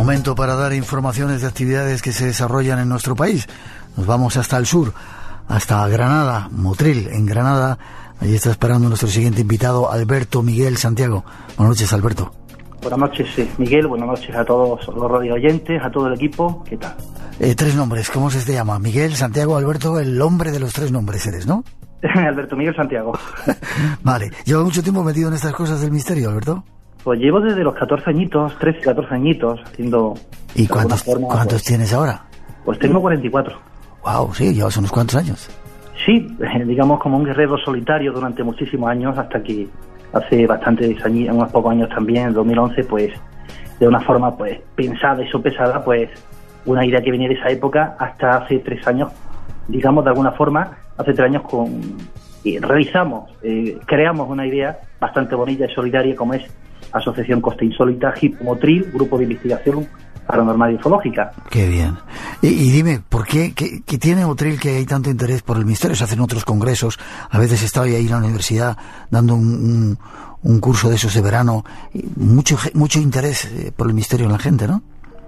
Momento para dar informaciones de actividades que se desarrollan en nuestro país. Nos vamos hasta el sur, hasta Granada, Motril, en Granada. Allí está esperando nuestro siguiente invitado, Alberto Miguel Santiago. Buenas noches, Alberto. Buenas noches, Miguel. Buenas noches a todos los radio oyentes, a todo el equipo. ¿Qué tal? 3 nombres, ¿cómo se te llama? Miguel, Santiago, Alberto, el hombre de los 3 nombres eres, ¿no? Alberto Miguel Santiago. Vale. ¿Lleva mucho tiempo metido en estas cosas del misterio, Alberto? Pues llevo desde los 14 añitos, 13, 14 añitos, haciendo... ¿Y cuántos tienes ahora? Pues tengo 44. Wow, sí, llevas unos cuantos años. Sí, digamos como un guerrero solitario durante muchísimos años, hasta que hace bastantes años, unos pocos años también, en 2011, pues de una forma pues pensada y sopesada, pues una idea que venía de esa época hasta hace 3 años, digamos de alguna forma, hace 3 años realizamos, creamos una idea bastante bonita y solidaria como es Asociación Costa Insólita, Motril, Grupo de Investigación Paranormal y Ufológica. Qué bien. Y dime, ¿por qué tiene Motril que hay tanto interés por el misterio? Se hacen otros congresos, a veces estoy ahí en la universidad dando un curso de esos de verano, mucho interés por el misterio en la gente, ¿no?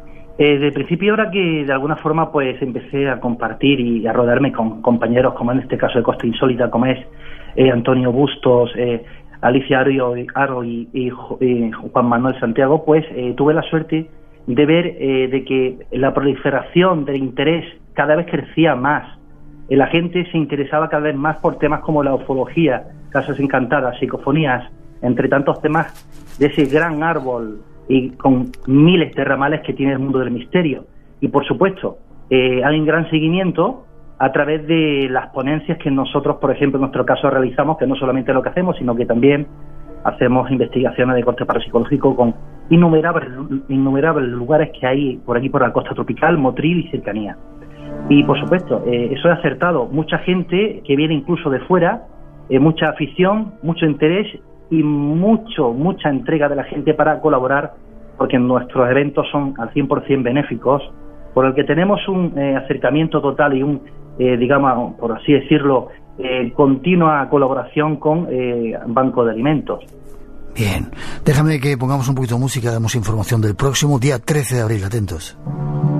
De principio, ahora que de alguna forma pues empecé a compartir y a rodearme con compañeros, como en este caso de Costa Insólita, como es Antonio Bustos, Alicia Aro y Juan Manuel Santiago, pues tuve la suerte de ver de que la proliferación del interés cada vez crecía más. La gente se interesaba cada vez más por temas como la ufología, casas encantadas, psicofonías, entre tantos temas de ese gran árbol y con miles de ramales que tiene el mundo del misterio. Y por supuesto, hay un gran seguimiento a través de las ponencias que nosotros, por ejemplo, en nuestro caso realizamos, que no solamente lo que hacemos, sino que también hacemos investigaciones de corte parapsicológico con innumerables lugares que hay por aquí, por la costa tropical, Motril y cercanía. Y por supuesto, eso es acertado. Mucha gente que viene incluso de fuera, mucha afición, mucho interés y mucha entrega de la gente para colaborar, porque nuestros eventos son al 100% benéficos, por el que tenemos un acercamiento total y un, digamos, por así decirlo, continua colaboración con Banco de Alimentos. Bien, déjame que pongamos un poquito de música, damos información del próximo día 13 de abril, atentos.